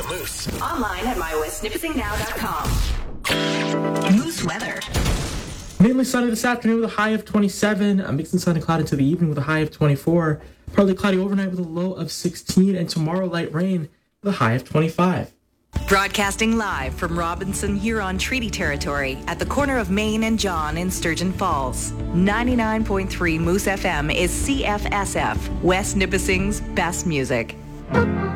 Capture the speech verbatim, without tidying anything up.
Moose. Online at my west nipissing now dot com. Moose weather. Mainly sunny this afternoon with a high of twenty-seven. A mix of sun and cloud into the evening with a high of twenty-four. Partly cloudy overnight with a low of sixteen. And tomorrow, light rain with a high of twenty-five. Broadcasting live from Robinson Huron Treaty Territory at the corner of Main and John in Sturgeon Falls. ninety-nine point three Moose F M is C F S F, West Nipissing's best music.